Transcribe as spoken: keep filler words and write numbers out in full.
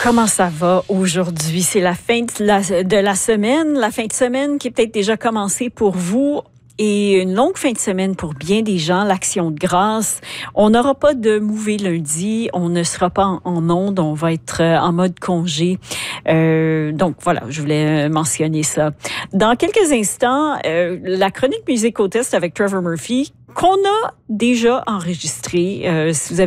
Comment ça va aujourd'hui? C'est la fin de la, de la semaine, la fin de semaine qui est peut-être déjà commencée pour vous. Et une longue fin de semaine pour bien des gens, l'Action de grâce. On n'aura pas de Mouvé lundi, on ne sera pas en, en ondes, on va être en mode congé. Euh, donc voilà, je voulais mentionner ça. Dans quelques instants, euh, la chronique Musique au test avec Trevor Murphy, qu'on a déjà enregistrée. Euh, si vous avez